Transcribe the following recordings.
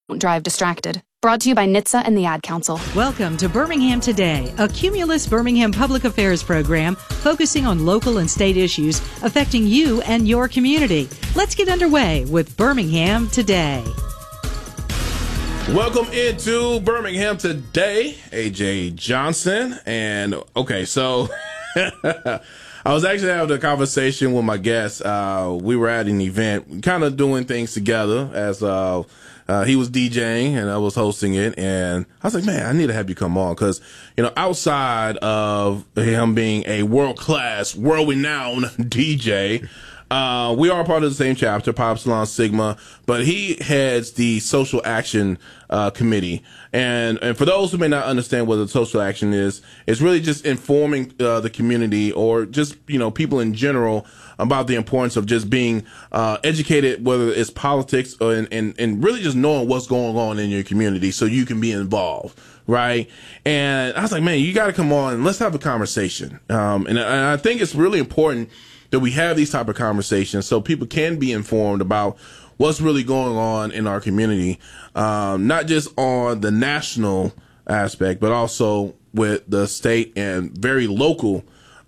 Drive distracted. Brought to you by NHTSA and the Ad Council. Welcome to Birmingham Today, a Cumulus Birmingham public affairs program focusing on local and state issues affecting you and your community. Let's get underway with Birmingham Today. Welcome into Birmingham Today, AJ Johnson. And okay, so I was actually having a conversation with my guest. We were at an event, kind of doing things together as he was DJing and I was hosting it. And I was like, man, I need to have you come on because, you know, outside of him being a world-class, world-renowned DJ, we are part of the same chapter, Pi Epsilon Sigma, but he heads the social action committee. And for those who may not understand what the social action is, it's really just informing the community or just, you know, people in general about the importance of just being educated, whether it's politics or and really just knowing what's going on in your community so you can be involved. Right. And I was like, man, you got to come on and let's have a conversation. And I think it's really important that we have these type of conversations so people can be informed about what's really going on in our community, not just on the national aspect, but also with the state and very local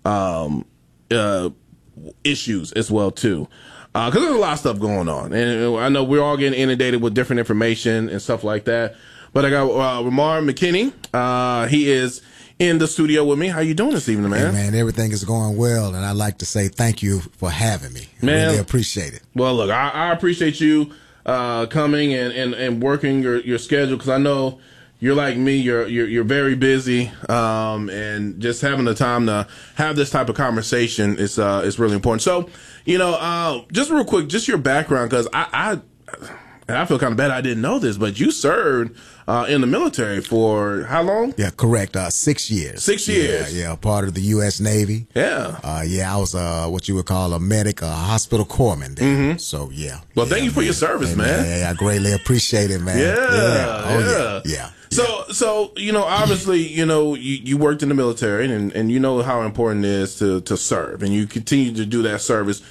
issues as well too. Because there's a lot of stuff going on, and I know we're all getting inundated with different information and stuff like that. But I got Ramar McKinney. He is in the studio with me. How you doing this evening, man? Hey, man, everything is going well, and I'd like to say thank you for having me. I really appreciate it. Well, look, I appreciate you coming and working your schedule because I know you're like me. You're very busy, and just having the time to have this type of conversation is really important. So, you know, just real quick, just your background because I feel kind of bad I didn't know this, but you served in the military for how long? Yeah, correct. 6 years. 6 years. Yeah, part of the U.S. Navy. Yeah. I was what you would call a medic, hahospital corpsman there. Mm-hmm. So, yeah. Well, thank you for your service, man. Yeah, I greatly appreciate it, man. Yeah. So, you know, obviously, you know, you worked in the military and you know how important it is to serve, and you continue to do that service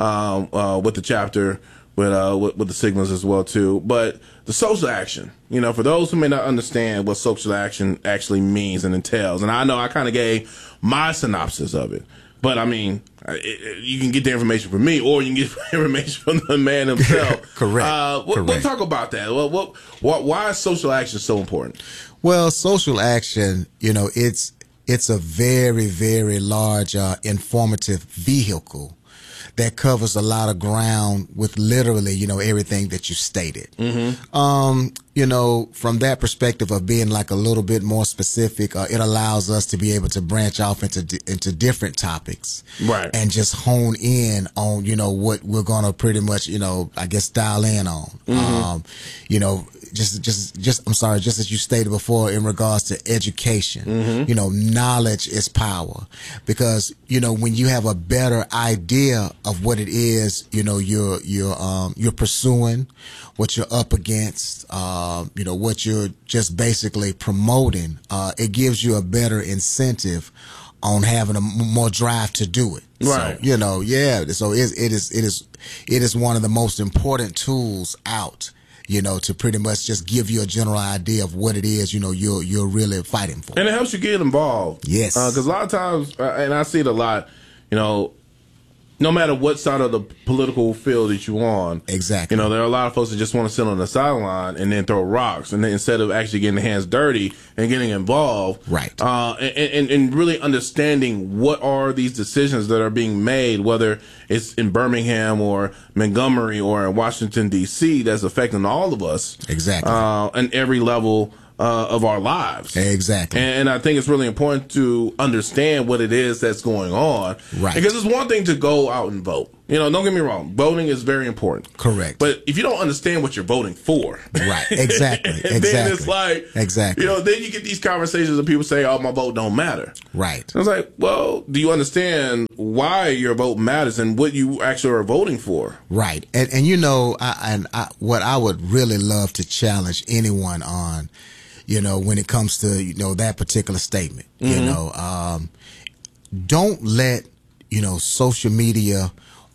with the chapter. With the Sigmas as well too, but the social action, you know, for those who may not understand what social action actually means and entails, and I know I kind of gave my synopsis of it, but I mean, you can get the information from me, or you can get information from the man himself. Correct. We'll talk about that. Why is social action so important? Well, social action, you know, it's a very, very large informative vehicle that covers a lot of ground with literally, you know, everything that you stated. Mm-hmm. You know, from that perspective of being like a little bit more specific, it allows us to be able to branch off into different topics. Right. And just hone in on, you know, what we're going to pretty much, you know, I guess dial in on. Mm-hmm. You know, just as you stated before in regards to education, mm-hmm. you know, knowledge is power, because, you know, when you have a better idea of what it is, you know, you're pursuing, what you're up against, you know, what you're just basically promoting, it gives you a better incentive on having a more drive to do it. Right. So, you know, yeah. So it is one of the most important tools out, you know, to pretty much just give you a general idea of what it is, you know, you're really fighting for. And it helps you get involved. Yes. Because a lot of times, and I see it a lot, you know, no matter what side of the political field that you're on. Exactly. You know, there are a lot of folks that just want to sit on the sideline and then throw rocks, and then instead of actually getting their hands dirty and getting involved. Right. And really understanding what are these decisions that are being made, whether it's in Birmingham or Montgomery or in Washington, D.C., that's affecting all of us. Exactly. And every level of our lives. Exactly. And I think it's really important to understand what it is that's going on. Right. Because it's one thing to go out and vote. You know, don't get me wrong. Voting is very important. Correct. But if you don't understand what you're voting for. Right. Exactly. Then it's like, exactly. You know, then you get these conversations of people say, oh, my vote don't matter. Right. And it's like, well, do you understand why your vote matters and what you actually are voting for? Right. And you know, what I would really love to challenge anyone on, you know, when it comes to, you know, that particular statement, mm-hmm. you know, don't let, you know, social media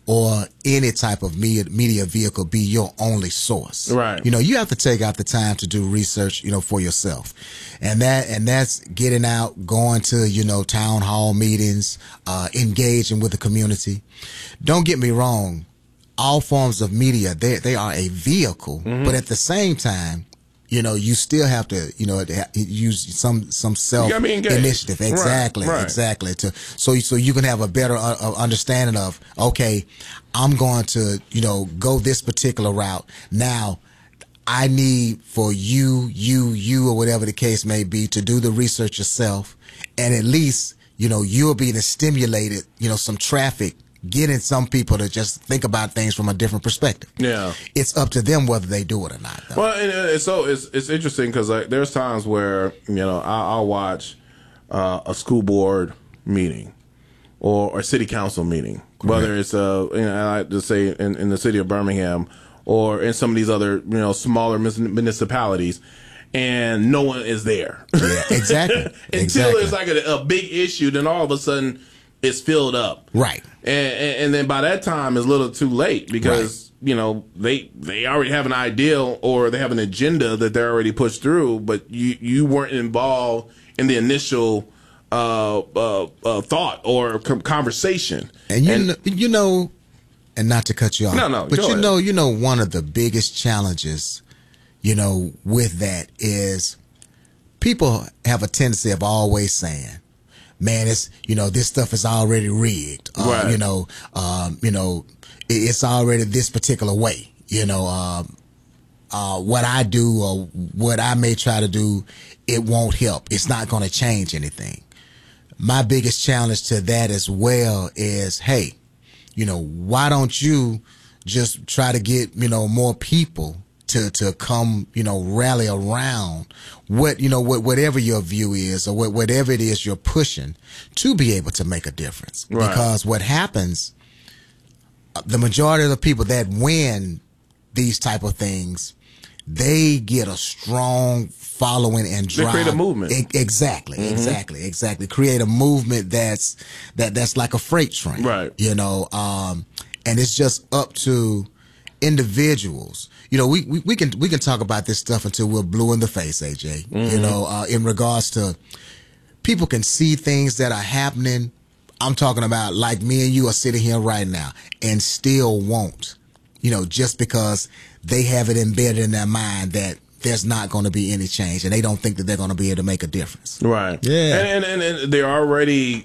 or any type of media vehicle be your only source. Right. You know, you have to take out the time to do research, you know, for yourself. And that's getting out, going to, you know, town hall meetings, engaging with the community. Don't get me wrong. All forms of media, they are a vehicle, but at the same time, you know, you still have to, you know, use some self initiative. Exactly, right. Exactly. So you can have a better understanding of, okay, I'm going to, you know, go this particular route. Now, I need for you, or whatever the case may be, to do the research yourself, and at least, you know, you'll be stimulated, you know, some traffic, getting some people to just think about things from a different perspective. Yeah, it's up to them whether they do it or not, though. Well, and so it's interesting because like there's times where, you know, I'll watch a school board meeting or a city council meeting, whether it's you know, I like to say in the city of Birmingham or in some of these other, you know, smaller municipalities, and no one is there. Yeah, exactly. Until it's like a big issue, then all of a sudden it's filled up. Right. And then by that time it's a little too late because, you know, they already have an ideal or they have an agenda that they're already pushed through, but you weren't involved in the initial thought or conversation. And you know, and not to cut you off. No, but you know, one of the biggest challenges, you know, with that is people have a tendency of always saying, man, it's, you know, this stuff is already rigged. Right. You know, it's already this particular way. You know, what I do or what I may try to do, it won't help. It's not going to change anything. My biggest challenge to that as well is, hey, you know, why don't you just try to get, you know, more people to come, you know, rally around whatever your view is or whatever it is you're pushing to be able to make a difference. Right. Because what happens, the majority of the people that win these type of things, they get a strong following and drive. They create a movement. Exactly. Create a movement that's like a freight train. Right. You know, and it's just up to individuals. You know, we can talk about this stuff until we're blue in the face, AJ. You know, in regards to people can see things that are happening. I'm talking about like me and you are sitting here right now and still won't, you know, just because they have it embedded in their mind that there's not going to be any change and they don't think that they're going to be able to make a difference. Right. Yeah. And they're already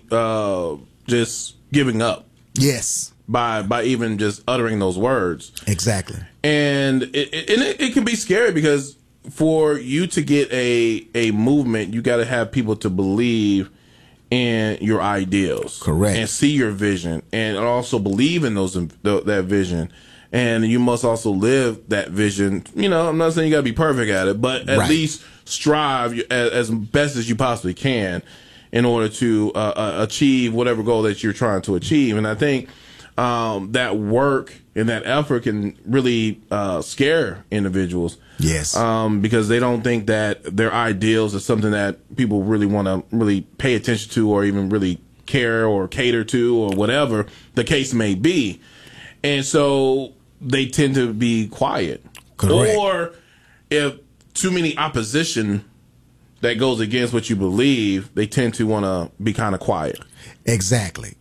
just giving up. Yes. By even just uttering those words. Exactly. And it can be scary because for you to get a movement, you got to have people to believe in your ideals. Correct. And see your vision and also believe in that vision. And you must also live that vision. You know, I'm not saying you got to be perfect at it, but at least strive as best as you possibly can in order to achieve whatever goal that you're trying to achieve. And I think that work and that effort can really scare individuals. Yes. Because they don't think that their ideals is something that people really want to really pay attention to or even really care or cater to or whatever the case may be. And so they tend to be quiet. Correct. Or if too many opposition that goes against what you believe, they tend to want to be kind of quiet. Exactly.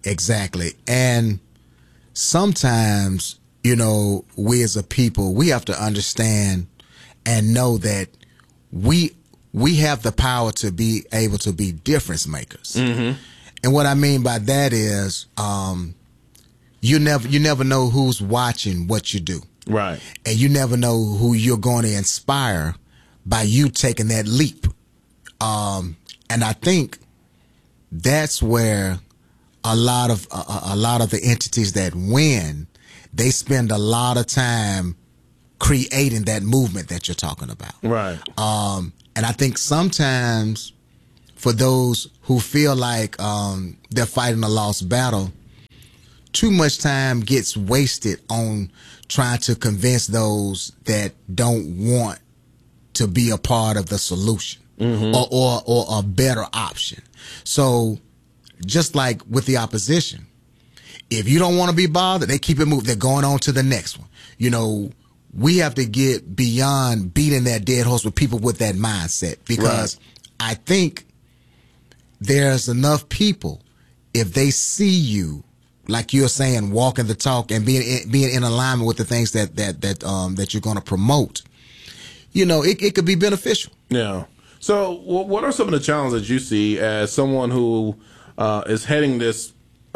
And sometimes, you know, we as a people, we have to understand and know that we have the power to be able to be difference makers. Mm-hmm. And what I mean by that is, you never know who's watching what you do. Right. And you never know who you're going to inspire by you taking that leap. And I think that's where a lot of the entities that win, they spend a lot of time creating that movement that you're talking about. Right. And I think sometimes for those who feel like they're fighting a lost battle, too much time gets wasted on trying to convince those that don't want to be a part of the solution or a better option. So just like with the opposition, If you don't want to be bothered, they keep it moving. They're going on to the next one. You know, we have to get beyond beating that dead horse with people with that mindset, because I think there's enough people, if they see you, like you're saying, walking the talk and being in alignment with the things that you're going to promote, you know, it could be beneficial. Yeah. So what are some of the challenges you see as someone who is heading this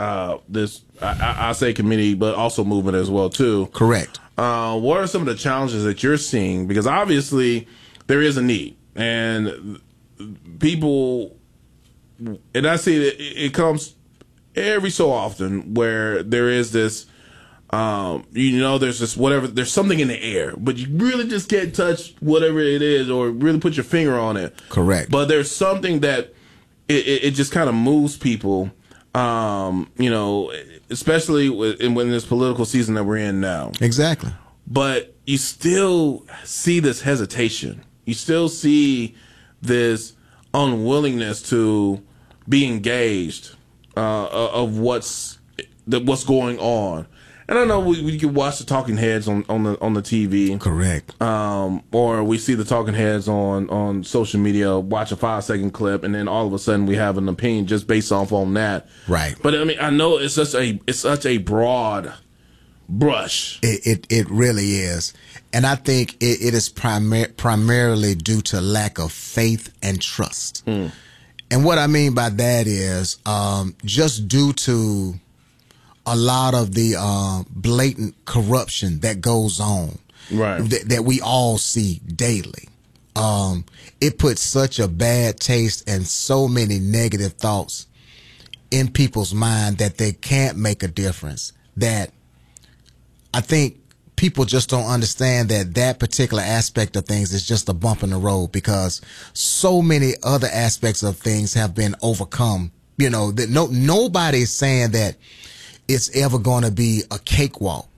I say committee, but also movement as well too? Correct. What are some of the challenges that you're seeing? Because obviously there is a need, and people, and I see that it comes every so often where there is this, there's this whatever, there's something in the air, but you really just can't touch whatever it is or really put your finger on it. Correct. But there's something that it just kind of moves people, especially when this political season that we're in now. Exactly. But you still see this hesitation. You still see this unwillingness to be engaged of what's going on. And I know we can watch the talking heads on the TV. Correct. Or we see the talking heads on social media, watch a 5-second clip, and then all of a sudden we have an opinion just based off on that. Right. But I mean, I know it's such a broad brush. It really is. And I think it is primarily due to lack of faith and trust. And what I mean by that is just due to a lot of the blatant corruption that goes on, right? That we all see daily. It puts such a bad taste and so many negative thoughts in people's mind that they can't make a difference. That I think people just don't understand that particular aspect of things is just a bump in the road, because so many other aspects of things have been overcome. You know, that nobody's saying that it's ever going to be a cakewalk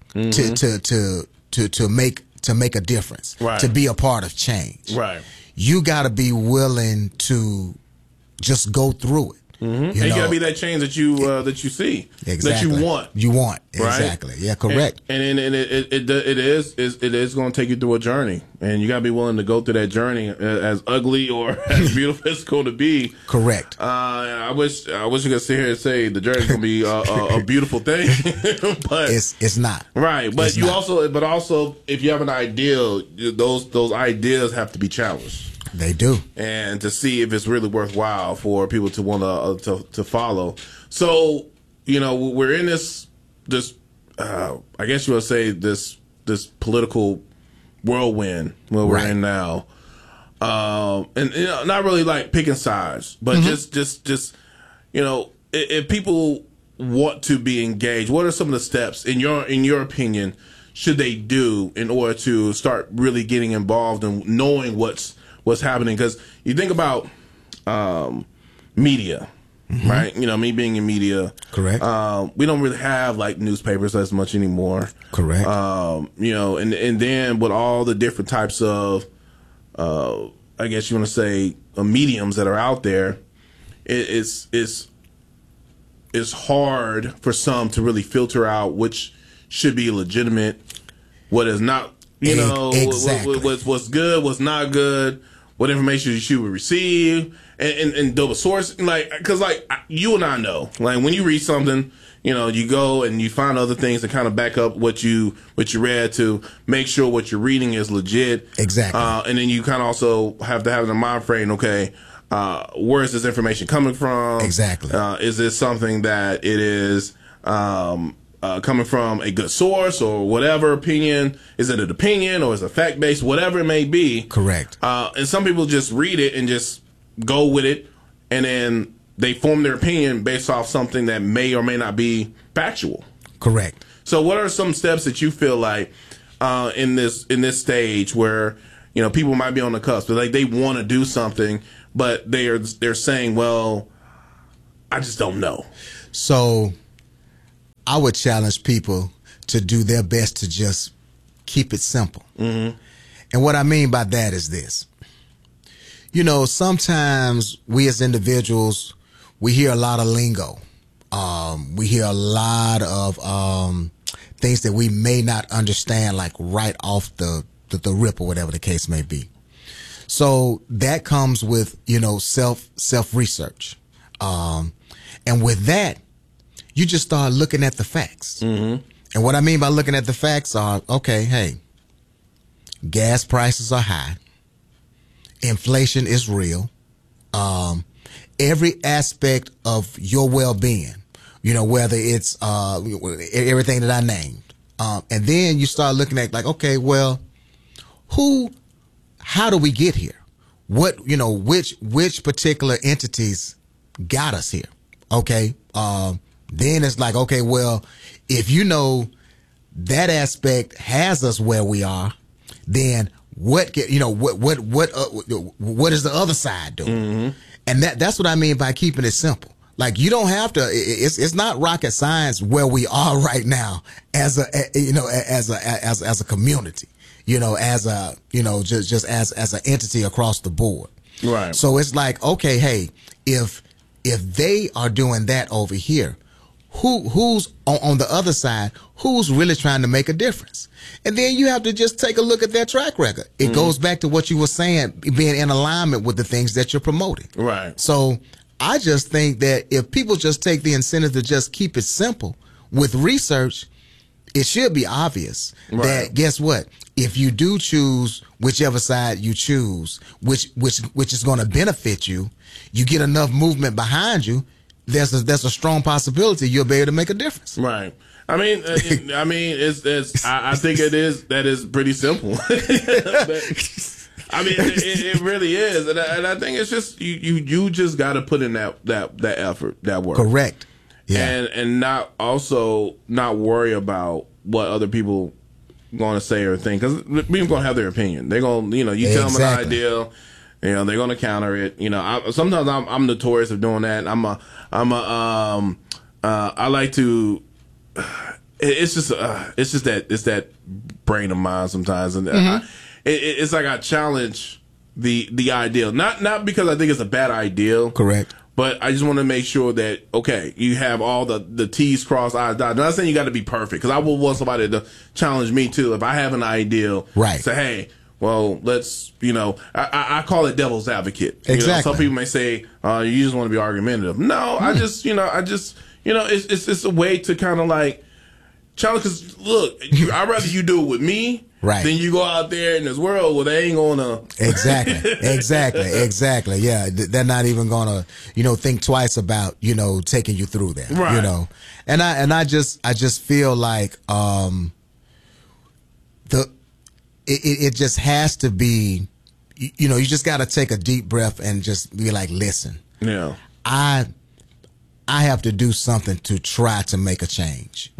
to make a difference, right, to be a part of change. Right. You got to be willing to just go through it. And you got to be that change that you see, exactly, that you want. Right? Exactly. Yeah, correct. And it is going to take you through a journey, and you got to be willing to go through that journey, as ugly or as beautiful as it's going to be. Correct. I wish you could sit here and say the journey's going to be a beautiful thing, but it's not. Right. But it's also, if you have an ideal, those ideas have to be challenged. They do, and to see if it's really worthwhile for people to want to follow. So, we're in this I guess you would say this political whirlwind where we're in now, and not really like picking sides, but just if people want to be engaged, what are some of the steps in your opinion should they do in order to start really getting involved and knowing what's happening? Because you think about media, right? Me being in media, correct. We don't really have like newspapers as much anymore, correct. And then with all the different types of, I guess you want to say, mediums that are out there, it's hard for some to really filter out which should be legitimate, what is not. Exactly. What's good, what's not good, what information you should receive, and double source. Because you and I know, when you read something, you go and you find other things to kind of back up what you read, to make sure what you're reading is legit. Exactly. And then you kind of also have to have in the mind frame, okay, where is this information coming from? Exactly. Is this something that it is coming from a good source or whatever opinion? Is it an opinion or is it fact-based? Whatever it may be. Correct. And some people just read it and just go with it, and then they form their opinion based off something that may or may not be factual. Correct. So what are some steps that you feel like in this stage where people might be on the cusp, but they want to do something, but they're saying, well, I just don't know. So I would challenge people to do their best to just keep it simple. And what I mean by that is this. Sometimes we as individuals, we hear a lot of lingo, We hear a lot of things that we may not understand, like right off the rip or whatever the case may be. So that comes with, self research. And with that, you just start looking at the facts. Mm-hmm. And what I mean by looking at the facts are, okay, hey, gas prices are high. Inflation is real. Every aspect of your well-being, whether it's everything that I named. And then you start looking at like, okay, well, how do we get here? What, which particular entities got us here? Okay. Then it's like, okay, well, if that aspect has us where we are, then what is the other side doing? Mm-hmm. And that's what I mean by keeping it simple. Like, you don't have to, it's not rocket science where we are right now as a community, just as an entity across the board. Right. So it's like, okay, hey, if they are doing that over here, who's on the other side, who's really trying to make a difference? And then you have to just take a look at their track record. It goes back to what you were saying, being in alignment with the things that you're promoting. Right. So I just think that if people just take the incentive to just keep it simple with research, it should be obvious that, guess what? If you do choose whichever side you choose, which is going to benefit you, you get enough movement behind you, there's a strong possibility you'll be able to make a difference. Right. I mean, I think that is pretty simple. I mean, it really is, and I think it's just you just got to put in that effort, that work. Correct. Yeah. And not worry about what other people going to say or think, because people going to have their opinion. They're going, you tell them an idea, they're going to counter it. Sometimes I'm notorious of doing that. I like to. It's just that brain of mine sometimes, and it's like I challenge the ideal, not because I think it's a bad ideal, correct, but I just want to make sure that, okay, you have all the T's crossed, I's dotted. I'm not saying you got to be perfect, because I will want somebody to challenge me too. If I have an ideal, right, say, hey, well, let's, I call it devil's advocate. Exactly. Some people may say, you just want to be argumentative. No, I just it's a way to kind of like challenge, because look, I'd rather you do it with me, right, than you go out there in this world where they ain't gonna. Exactly. Yeah, they're not even gonna, think twice about, taking you through that, right. And I just feel like it just has to be, you just got to take a deep breath and just be like, listen, yeah, I have to do something to try to make a change,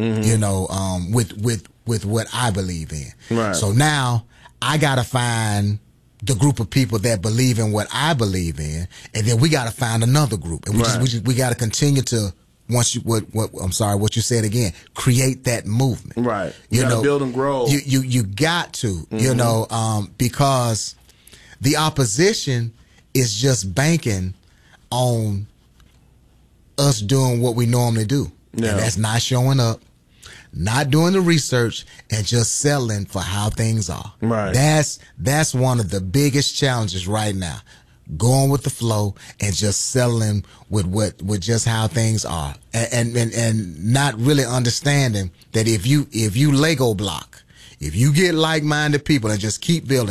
with what I believe in. Right. So now I got to find the group of people that believe in what I believe in, and then we got to find another group, and we got to continue to, what you said again, create that movement. Right. You got to build and grow. You got to, because the opposition is just banking on us doing what we normally do. Yeah. And that's not showing up, not doing the research, and just settling for how things are. Right. That's one of the biggest challenges right now. Going with the flow and just settling with just how things are, and not really understanding that if you Lego block, if you get like-minded people and just keep building.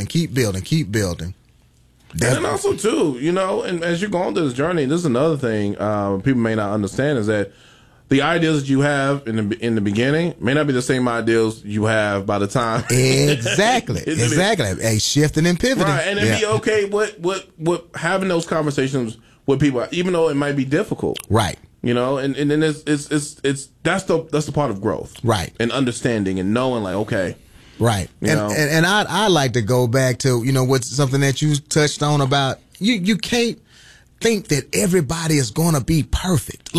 And also too, and as you're going through this journey, this is another thing people may not understand, is that the ideas that you have in the beginning may not be the same ideals you have by the time. Exactly. A shifting and pivoting. Right, and it'd be okay with having those conversations with people, even though it might be difficult. Right. And then it's that's the part of growth. Right. And understanding and knowing, like, okay. Right. And I like to go back to, what's something that you touched on about you can't think that everybody is going to be perfect.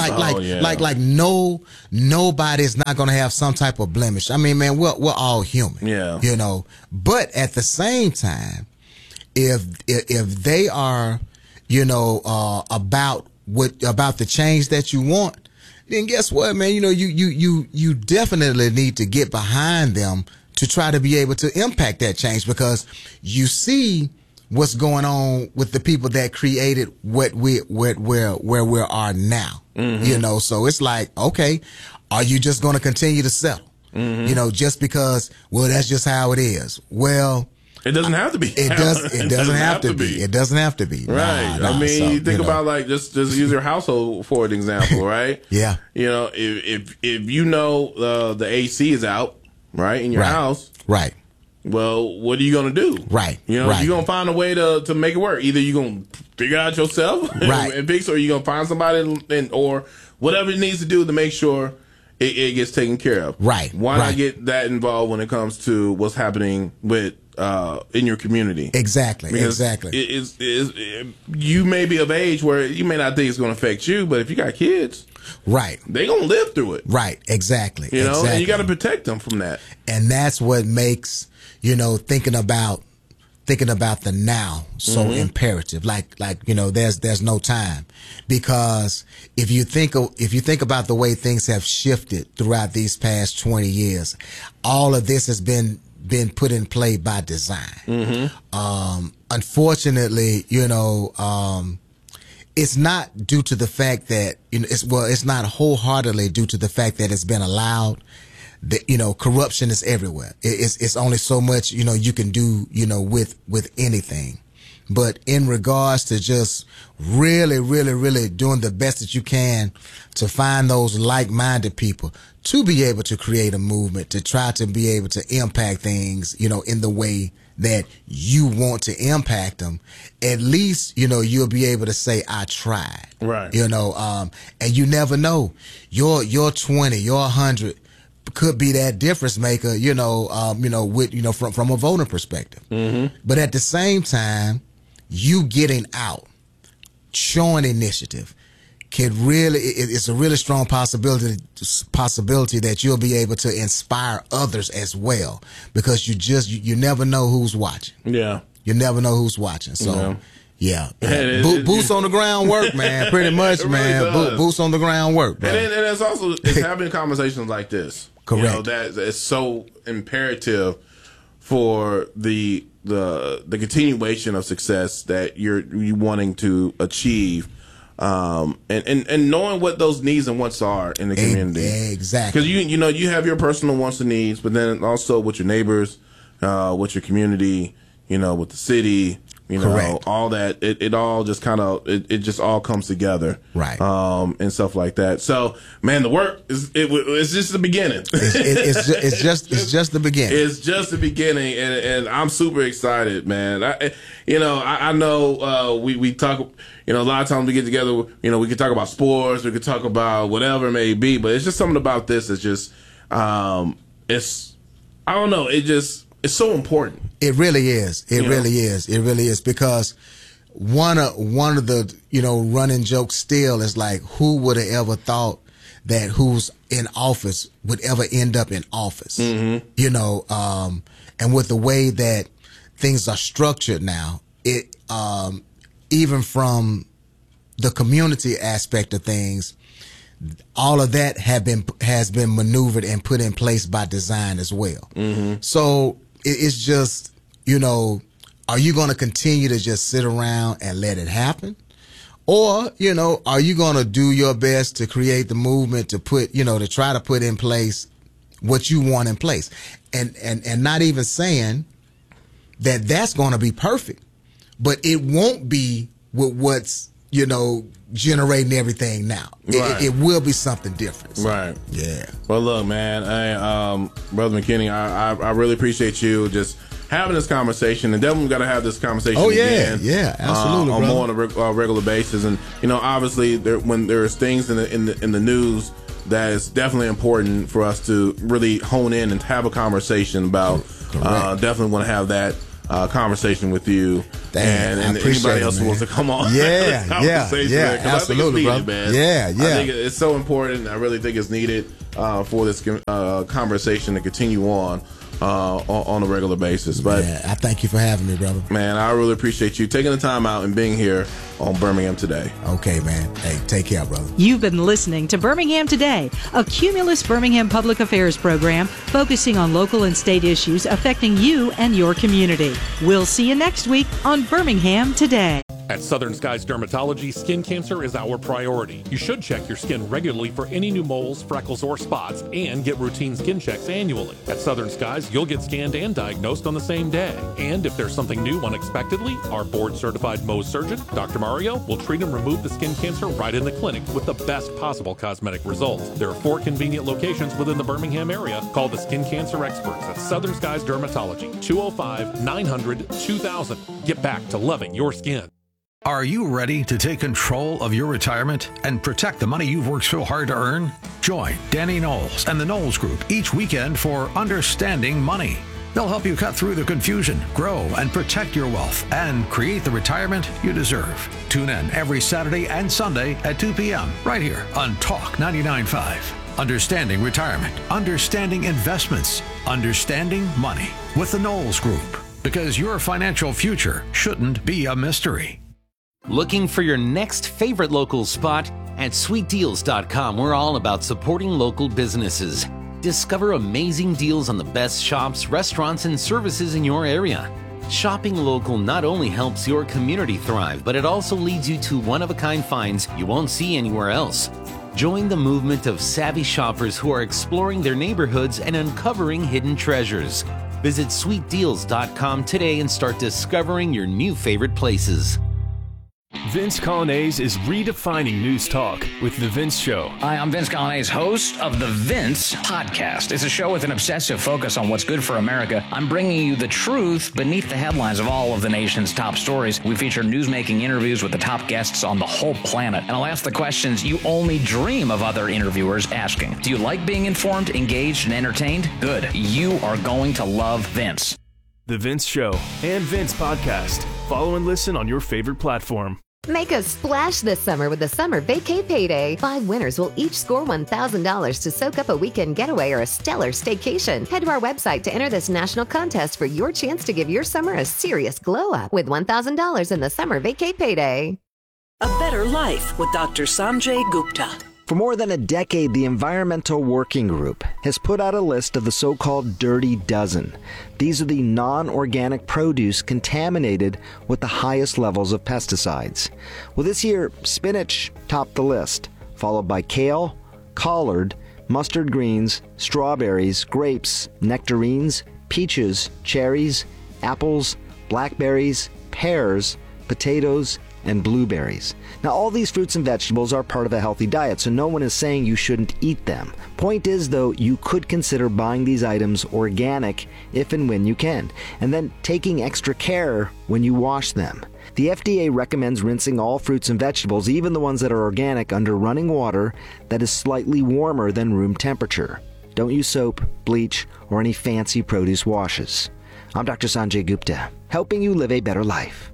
Nobody's not going to have some type of blemish. I mean, man, we're all human. Yeah. But at the same time, if they are, about the change that you want, then guess what, man? You definitely need to get behind them to try to be able to impact that change, because you see what's going on with the people that created where we are now. Mm-hmm. So it's like, okay, are you just going to continue to settle? Mm-hmm. Just because, well, that's just how it is. Well, it doesn't have to be. It doesn't have to be. It doesn't have to be. Right. I mean, you think about like just use your household for an example, right? Yeah. If the AC is out, right, in your house, right. Well, what are you gonna do? Right. You're gonna find a way to make it work. Either you're gonna figure it out yourself, right, and fix, or you're gonna find somebody or whatever it needs to do to make sure it gets taken care of. Right. Why not get that involved when it comes to what's happening with in your community? Exactly. Because you may be of age where you may not think it's going to affect you, but if you got kids, right, they're going to live through it. Right. Exactly. And you got to protect them from that. And that's what makes thinking about the now so imperative. Like there's no time, because if you think about the way things have shifted throughout these past 20 years, all of this has been put in play by design. Unfortunately, it's not due to the fact that it's not wholeheartedly due to the fact that it's been allowed. Corruption is everywhere. It's only so much you can do with anything. But in regards to just really, really, really doing the best that you can to find those like-minded people to be able to create a movement, to try to be able to impact things, in the way that you want to impact them, at least, you'll be able to say, I tried. Right. And you never know. Your 20, your 100 could be that difference maker, from a voting perspective. Mm-hmm. But at the same time, you getting out, showing initiative, it's a really strong possibility that you'll be able to inspire others as well, because you never know who's watching. Yeah. You never know who's watching. So yeah. Boots on the ground work, man. Pretty much, man. Really boots on the ground work, bro. And it's having conversations like this. Correct. That is so imperative for the continuation of success that you're wanting to achieve, and knowing what those needs and wants are in the community. Exactly. Because you have your personal wants and needs, but then also with your neighbors, with your community, with the city. Correct. All that, it all just kind of, it just all comes together. Right. And stuff like that. So, man, the work it's just the beginning. It's just the beginning. It's just the beginning. And I'm super excited, man. I know, we talk, a lot of times we get together, we can talk about sports, we can talk about whatever it may be, but it's just something about this that's just, I don't know, it's so important. It really is. It really is, because one of the running jokes still is like, who would have ever thought that who's in office would ever end up in office? Mm-hmm. And with the way that things are structured now, it even from the community aspect of things, all of that has been maneuvered and put in place by design as well. Mm-hmm. So it's just, are you going to continue to just sit around and let it happen? Or, are you going to do your best to create the movement to put, to try to put in place what you want in place? And not even saying that that's going to be perfect, but it won't be with what's, generating everything now. Right. It will be something different. So, right. Yeah. Well, look, man, Brother McKinney, I really appreciate you just having this conversation, and definitely got to have this conversation again. Yeah, absolutely, on more on a regular basis. And obviously, when there's things in the news that is definitely important for us to really hone in and have a conversation about. Definitely want to have that conversation with you. Damn, and anybody else who wants to come on. Yeah, absolutely, needed, bro. Man. Yeah. I think it's so important. I really think it's needed for this conversation to continue on. on a regular basis. But I thank you for having me, brother. Man, I really appreciate you taking the time out and being here on Birmingham Today. Okay, man. Hey, take care, brother. You've been listening to Birmingham Today, a Cumulus Birmingham public affairs program focusing on local and state issues affecting you and your community. We'll see you next week on Birmingham Today. At Southern Skies Dermatology, skin cancer is our priority. You should check your skin regularly for any new moles, freckles, or spots, and get routine skin checks annually. At Southern Skies, you'll get scanned and diagnosed on the same day. And if there's something new unexpectedly, our board-certified Mohs surgeon, Dr. Mario, will treat and remove the skin cancer right in the clinic with the best possible cosmetic results. There are 4 convenient locations within the Birmingham area. Call the skin cancer experts at Southern Skies Dermatology, 205-900-2000. Get back to loving your skin. Are you ready to take control of your retirement and protect the money you've worked so hard to earn? Join Danny Knowles and the Knowles Group each weekend for Understanding Money. They'll help you cut through the confusion, grow and protect your wealth, and create the retirement you deserve. Tune in every Saturday and Sunday at 2 p.m. right here on Talk 99.5. Understanding Retirement, Understanding Investments, Understanding Money with the Knowles Group. Because your financial future shouldn't be a mystery. Looking for your next favorite local spot? At sweetdeals.com, we're all about supporting local businesses. Discover amazing deals on the best shops, restaurants, and services in your area. Shopping local not only helps your community thrive, but it also leads you to one-of-a-kind finds you won't see anywhere else. Join the movement of savvy shoppers who are exploring their neighborhoods and uncovering hidden treasures. Visit sweetdeals.com today and start discovering your new favorite places. Vince Colonnese is redefining news talk with The Vince Show. Hi, I'm Vince Colonnese, host of The Vince Podcast. It's a show with an obsessive focus on what's good for America. I'm bringing you the truth beneath the headlines of all of the nation's top stories. We feature newsmaking interviews with the top guests on the whole planet. And I'll ask the questions you only dream of other interviewers asking. Do you like being informed, engaged, and entertained? Good. You are going to love Vince. The Vince Show and Vince Podcast. Follow and listen on your favorite platform. Make a splash this summer with the Summer Vacay Payday. 5 winners will each score $1,000 to soak up a weekend getaway or a stellar staycation. Head to our website to enter this national contest for your chance to give your summer a serious glow up with $1,000 in the Summer Vacay Payday. A Better Life with Dr. Sanjay Gupta. For more than a decade, the Environmental Working Group has put out a list of the so-called Dirty Dozen. These are the non-organic produce contaminated with the highest levels of pesticides. Well, this year, spinach topped the list, followed by kale, collard, mustard greens, strawberries, grapes, nectarines, peaches, cherries, apples, blackberries, pears, potatoes, and blueberries. Now, all these fruits and vegetables are part of a healthy diet, so no one is saying you shouldn't eat them. Point is, though, you could consider buying these items organic if and when you can, and then taking extra care when you wash them. The FDA recommends rinsing all fruits and vegetables, even the ones that are organic, under running water that is slightly warmer than room temperature. Don't use soap, bleach, or any fancy produce washes. I'm Dr. Sanjay Gupta, helping you live a better life.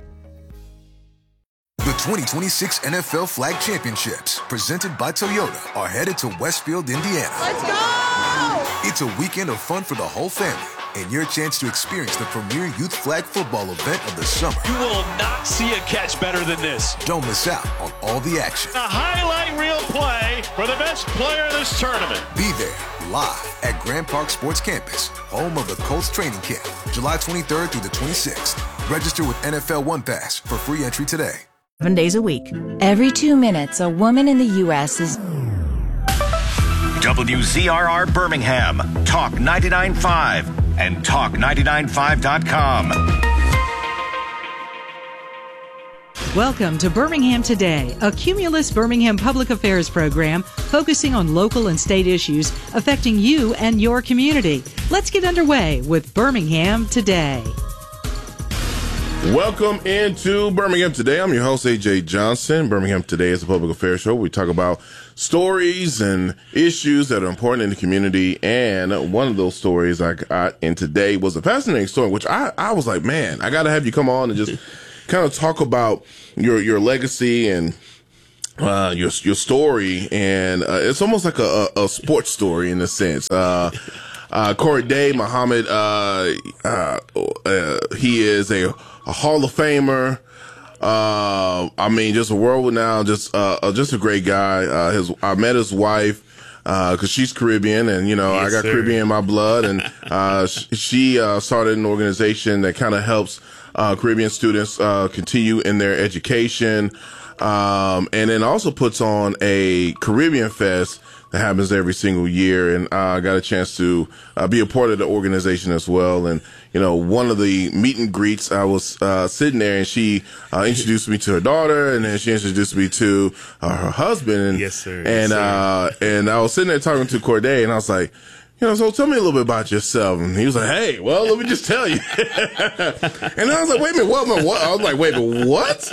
The 2026 NFL Flag Championships, presented by Toyota, are headed to Westfield, Indiana. Let's go! It's a weekend of fun for the whole family, and your chance to experience the premier youth flag football event of the summer. You will not see a catch better than this. Don't miss out on all the action. A highlight reel play for the best player in this tournament. Be there, live at Grand Park Sports Campus, home of the Colts training camp, July 23rd through the 26th. Register with NFL One Pass for free entry today. 7 days a week. Every 2 minutes, a woman in the U.S. is... WZRR Birmingham, Talk 99.5, and Talk995.com. Welcome to Birmingham Today, a Cumulus Birmingham public affairs program focusing on local and state issues affecting you and your community. Let's get underway with Birmingham Today. Welcome into Birmingham Today. I'm your host, AJ Johnson. Birmingham Today is a public affairs show. We talk about stories and issues that are important in the community. And one of those stories I got in today was a fascinating story, which I was like, man, I got to have you come on and just kind of talk about your legacy and your story. And it's almost like a sports story in a sense. Corday Muhammad, he is a Hall of Famer. I mean, just a world renowned, just a great guy. I met his wife, cause she's Caribbean and, you know, Yes, I got sir. Caribbean in my blood, and, she started an organization that kind of helps, Caribbean students, continue in their education. And then also puts on a Caribbean Fest that happens every single year. And I got a chance to be a part of the organization as well. And, you know, one of the meet and greets, I was sitting there and she introduced me to her daughter, and then she introduced me to her husband. And, Yes, sir. And, Yes, and I was sitting there talking to Corday, and I was like, you know, so tell me a little bit about yourself. And he was like, hey, well, let me just tell you. And I was like, wait a minute, what? I was like, wait a minute, what?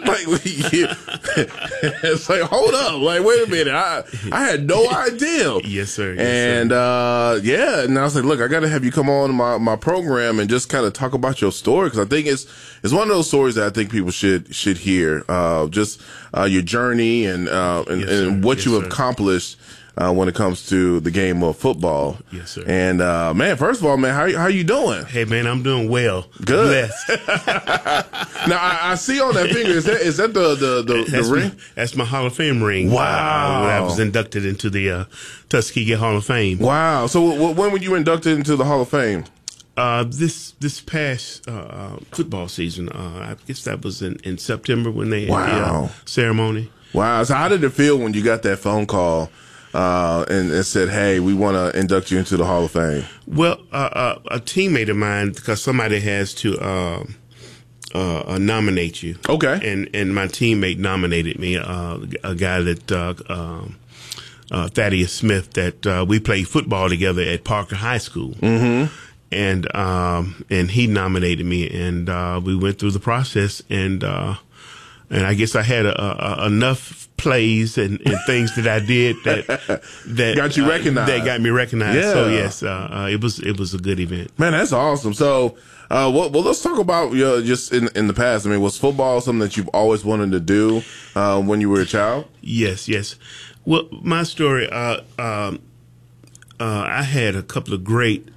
It's like, hold up. Like, wait a minute. I had no idea. Yes, sir. Yes, And, yeah. And I was like, look, I got to have you come on my program and just kind of talk about your story. Cause I think it's one of those stories that I think people should hear. Just, your journey and what you have accomplished. When it comes to the game of football. Yes, sir. And, man, first of all, man, how you doing? Hey, man, I'm doing well. Good. Blessed. Now, I see on that finger, is that the ring? That's my Hall of Fame ring. Wow. When I was inducted into the Tuskegee Hall of Fame. Wow. So when were you inducted into the Hall of Fame? This past football season, I guess that was in September when they had the ceremony. Wow. So how did it feel when you got that phone call and said, hey, we want to induct you into the Hall of Fame? Well, a teammate of mine, because somebody has to nominate you. Okay. And my teammate nominated me, a guy that Thaddeus Smith, that we played football together at Parker High School. Mm-hmm. And he nominated me, and we went through the process, and I guess I had enough plays and things that I did that got you recognized. That got me recognized. Yeah. So yes, it was a good event. Man, that's awesome. So, well, let's talk about just in the past. I mean, was football something that you've always wanted to do when you were a child? Yes. Well, my story, I had a couple of great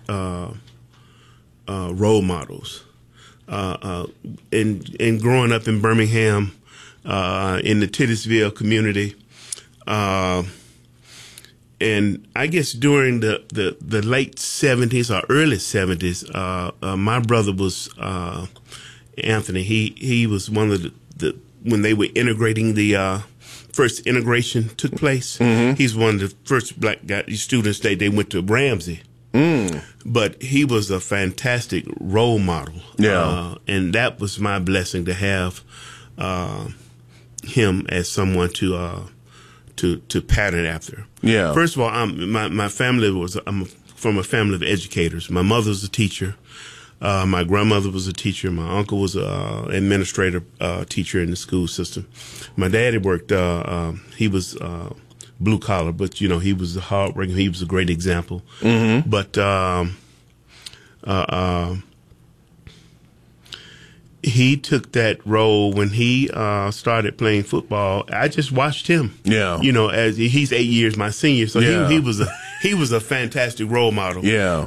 role models. In growing up in Birmingham, in the Titusville community, and I guess during the late 70s or early 70s, my brother was Anthony. He was one of the when they were integrating, the first integration took place. Mm-hmm. He's one of the first black students. They went to Ramsey. But he was a fantastic role model. Yeah. And that was my blessing to have him as someone to pattern after. Yeah. First of all, my family I'm from a family of educators. My mother was a teacher. My grandmother was a teacher. My uncle was a administrator, teacher in the school system. My daddy worked, he was blue collar, but you know, he was hardworking. He was a great example. Mm-hmm. But he took that role when he started playing football. I just watched him. Yeah. You know, as he's 8 years my senior, so Yeah. he was a fantastic role model. Yeah.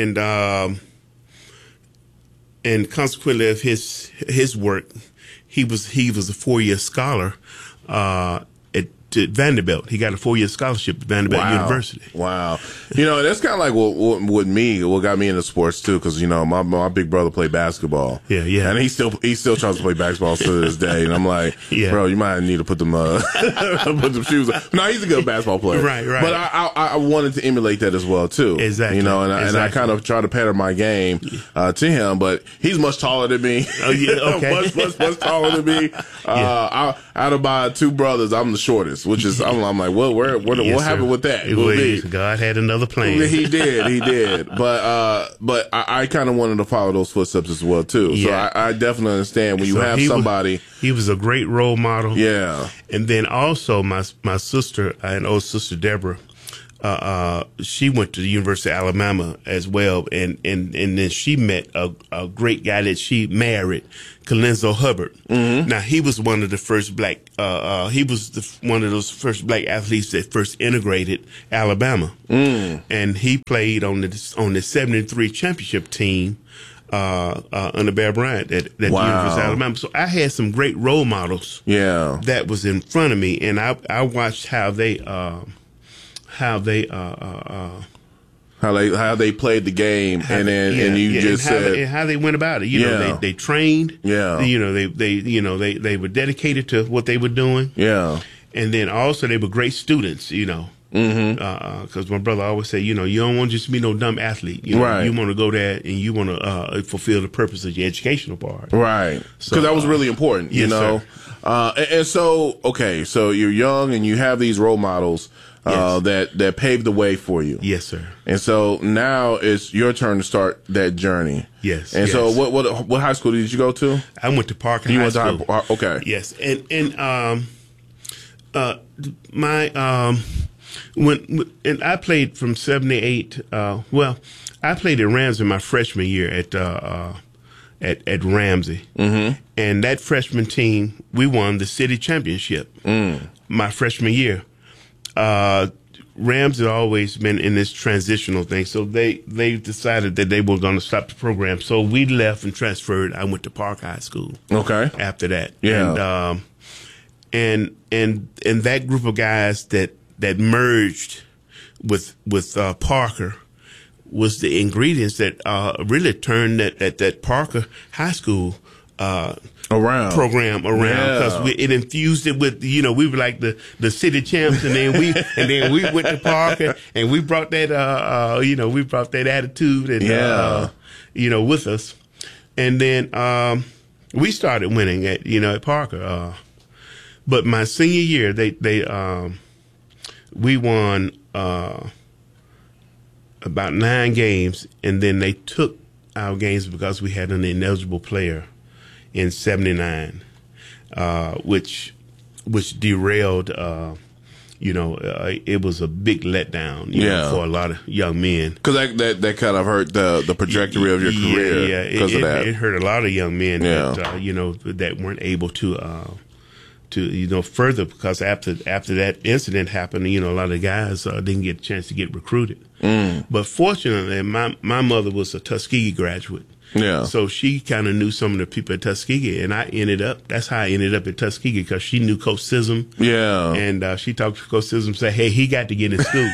And consequently of his work, he was a 4-year scholar to Vanderbilt. He got a 4-year scholarship at Vanderbilt University. Wow. You know, that's kind of like what got me into sports too, because, you know, my big brother played basketball. Yeah. And he still tries to play basketball to this day. And I'm like, bro, you might need to put them shoes on. No, he's a good basketball player. Right. But I wanted to emulate that as well too. Exactly. You know, and I kind of try to pattern my game to him, but he's much taller than me. Oh, yeah, okay. much taller than me. Out of my two brothers, I'm the shortest, which is, I'm like, well, what happened with that? God had another plan. He did. But I kind of wanted to follow those footsteps as well too. So I definitely understand when you have somebody. He was a great role model. Yeah. And then also my sister, and old sister Deborah, she went to the University of Alabama as well, and then she met a great guy that she married, Colenso Hubbard. Mm-hmm. Now he was one of the first black. He was one of those first black athletes that first integrated Alabama, and he played on the '73 championship team under Bear Bryant at the University of Alabama. So I had some great role models. Yeah, that was in front of me, and I watched how they played the game, and how they went about it. You know, they trained. Yeah. You know, they were dedicated to what they were doing. Yeah. And then also they were great students. You know. Because my brother always said, you know, you don't want just to be no dumb athlete. You know, right. You want to go there and you want to fulfill the purpose of your educational part. Right. Because that was really important, yes, you know. And so, okay, so you're young and you have these role models that paved the way for you. Yes, sir. And so now it's your turn to start that journey. Yes. And so what high school did you go to? I went to Parker High School. Okay. Yes. And I played from 78. I played at Ramsey my freshman year at Ramsey, and that freshman team we won the city championship my freshman year. Rams had always been in this transitional thing, so they decided that they were going to stop the program. So we left and transferred. I went to Park High School. Okay. After that, yeah, and that group of guys that merged with Parker was the ingredients that really turned that Parker High School program around, because it infused it with, you know, we were like the city champs, and then we went to Parker and we brought that we brought that attitude and with us, and then we started winning at Parker. But my senior year, we won about 9 games, and then they took our games because we had an ineligible player in '79, which derailed. It was a big letdown, for a lot of young men. Because that kind of hurt the trajectory of your career. Yeah, it hurt a lot of young men that weren't able to further, because after that incident happened, a lot of the guys didn't get a chance to get recruited. But fortunately, my mother was a Tuskegee graduate. Yeah. So she kind of knew some of the people at Tuskegee, and that's how I ended up at Tuskegee, because she knew Coach Sism. Yeah. And she talked to Coach Sism and said, hey, he got to get in school.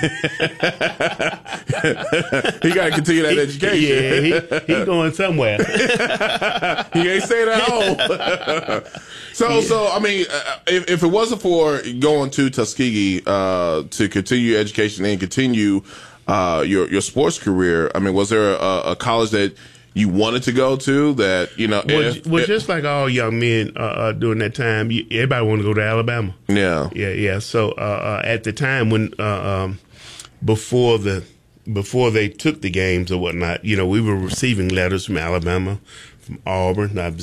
He got to continue that education. Yeah, he going somewhere. He ain't staying at home. So I mean, if it wasn't for going to Tuskegee to continue your education and continue your sports career, I mean, was there a college that you wanted to go to that, just like all young men during that time, everybody wanted to go to Alabama. Yeah. Yeah. So at the time when before they took the games or whatnot, we were receiving letters from Alabama, from Auburn. I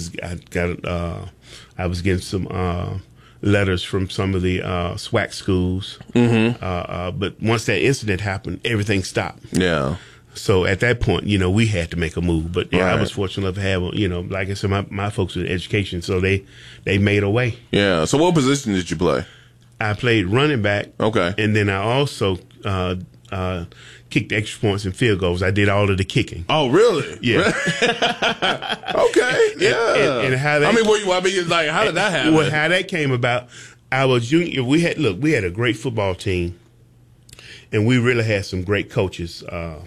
was getting some letters from some of the SWAC schools. But once that incident happened, everything stopped. Yeah. So at that point, we had to make a move. But right. I was fortunate enough to have, like I said, my folks were in education, so they made a way. Yeah. So what position did you play? I played running back. Okay. And then I also kicked extra points and field goals. I did all of the kicking. Oh, really? Yeah. Okay. Yeah. And how that, how did that happen? Well, how that came about, I was junior. We had a great football team, and we really had some great coaches.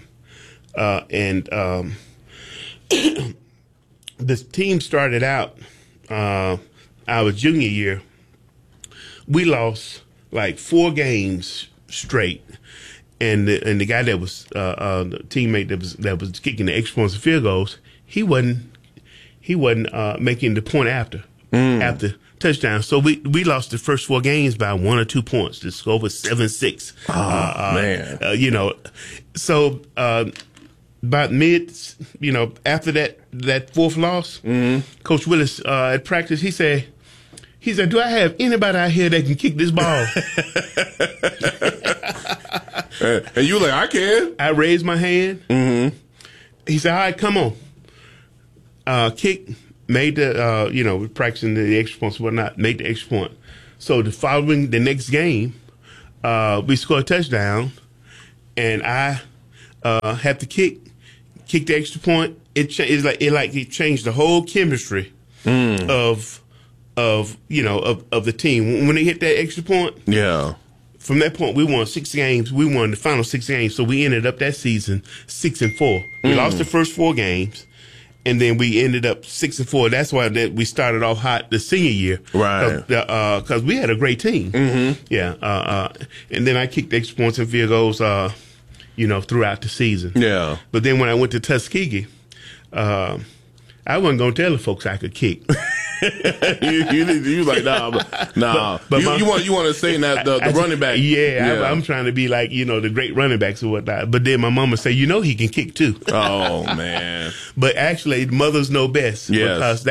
This team started out our junior year. We lost like 4 games straight, and the guy that was the teammate that was kicking the extra points and field goals, he wasn't making the point after touchdown. So we lost the first 4 games by 1 or 2 points. The score was 7-6. Oh man! So. About after that 4th loss, Coach Willis at practice, he said, do I have anybody out here that can kick this ball? And you were like, I can. I raised my hand. Mm-hmm. He said, all right, come on. Kick, made the, we're practicing the extra points and whatnot, made the extra point. So the next game, we scored a touchdown, and I had to kick the extra point. It changed the whole chemistry of the team. When they hit that extra point, yeah. From that point, we won 6 games. We won the final 6 games, so we ended up that season 6-4. We lost the first 4 games, and then we ended up 6-4. That's why we started off hot the senior year, right? Because we had a great team. Mm-hmm. Yeah, and then I kicked extra points and field goals, throughout the season. Yeah. But then when I went to Tuskegee, I wasn't gonna tell the folks I could kick. you like nah. But you want to say that the running back. Yeah, I'm trying to be like the great running backs or whatnot. But then my mama say, he can kick too. Oh man! But actually, mothers know best. Yes. Because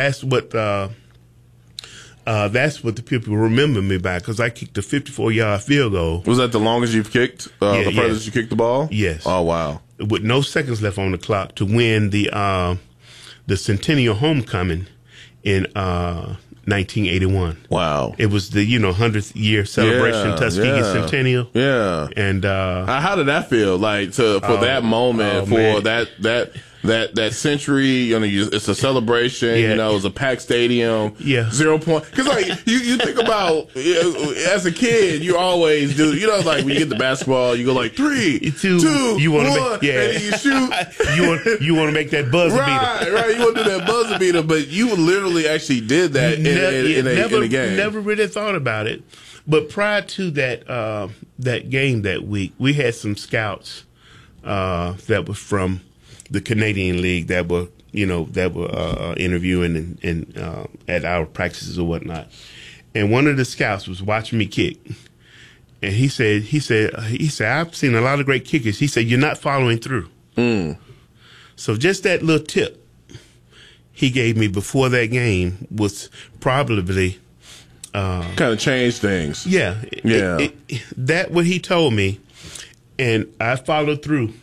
that's what the people remember me by. Because I kicked a 54-yard field goal. Was that the longest you've kicked? The furthest you kicked the ball? Yes. Oh wow! With no seconds left on the clock to win the Centennial Homecoming in 1981. Wow. It was the 100th year celebration, Tuskegee Centennial. Yeah. And how did that feel? Like for that moment, for that century, it's a celebration, it's a packed stadium. Yeah. 0 point. Cause like, you think about, as a kid, you always do, like when you get the basketball, you go like 3, 2, you want 1, to make, and then you shoot. you want to make that buzzer beater. Right. You want to do that buzzer beater, but you literally actually did that in a game. Never really thought about it. But prior to that game that week, we had some scouts, that were from the Canadian League that were interviewing and at our practices or whatnot. And one of the scouts was watching me kick. And he said, I've seen a lot of great kickers. He said, you're not following through. So just that little tip he gave me before that game was probably kind of changed things. Yeah. That what he told me, and I followed through.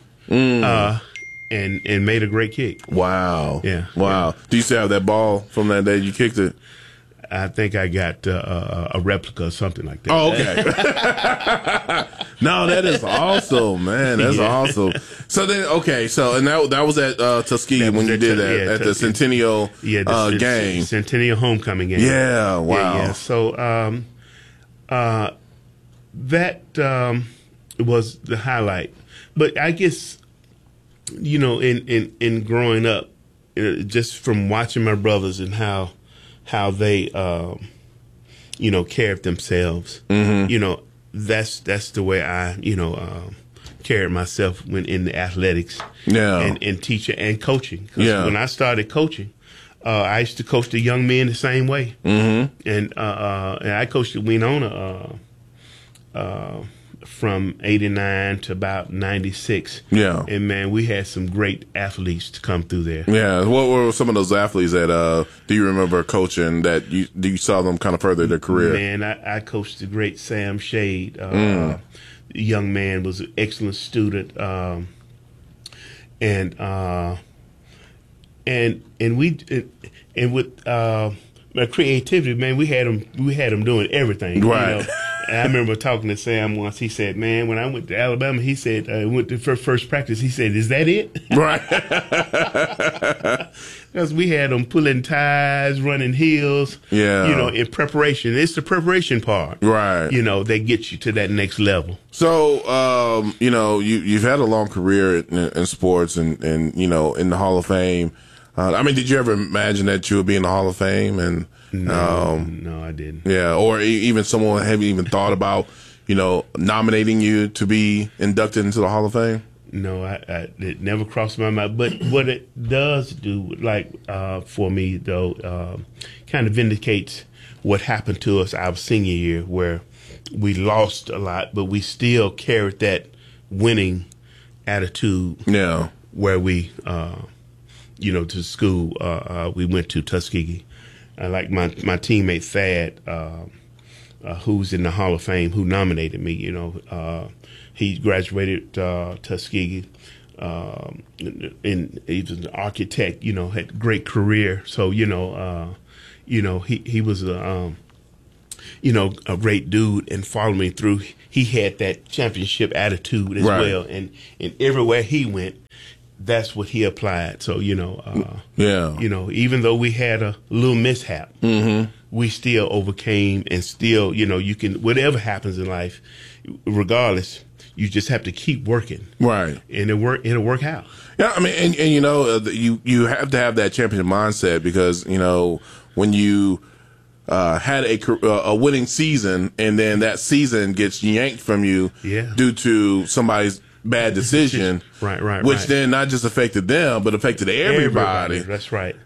And made a great kick. Wow. Yeah. Wow. Yeah. Do you still have that ball from that day you kicked it? I think I got a replica or something like that. Oh, okay. No, that is awesome, man. That's awesome. So then, and that was at Tuskegee when you did that at the Centennial game. Centennial Homecoming game. Yeah, wow. Yeah. So that was the highlight. But I guess, in growing up, just from watching my brothers and how they, cared themselves, that's the way I, carried myself when in the athletics, and teaching and coaching. 'Cause when I started coaching, I used to coach the young men the same way, and I coached at Winona, from 89 to about 96. Yeah. And man, we had some great athletes to come through there. Yeah. What were some of those athletes that do you remember coaching that you saw them kind of further their career? Man, I coached the great Sam Shade. The young man was an excellent student. And with my creativity, man, we had them doing everything. Right. And I remember talking to Sam once. He said, man, when I went to Alabama, he said, went to first practice, he said, is that it? Right. Because we had them pulling ties, running heels, in preparation. It's the preparation part. Right. That gets you to that next level. So, you've had a long career in sports and in the Hall of Fame. Did you ever imagine that you would be in the Hall of Fame? And no, I didn't. Yeah, or even someone haven't even thought about, nominating you to be inducted into the Hall of Fame? No, it never crossed my mind. But what it does do, for me though, kind of vindicates what happened to us our senior year, where we lost a lot, but we still carried that winning attitude. Yeah, where we. To school, we went to Tuskegee. Like my teammate Thad, who's in the Hall of Fame, who nominated me. He graduated Tuskegee, and he was an architect. Had a great career. So he was a great dude and followed me through. He had that championship attitude as well, and everywhere he went, that's what he applied. So even though we had a little mishap, we still overcame, and still, you can, whatever happens in life, regardless, you just have to keep working, right? And it'll work out. Yeah, I mean, and you have to have that championship mindset, because when you had a winning season, and then that season gets yanked from you due to somebody's bad decision, right, which then not just affected them, but affected everybody. That's right.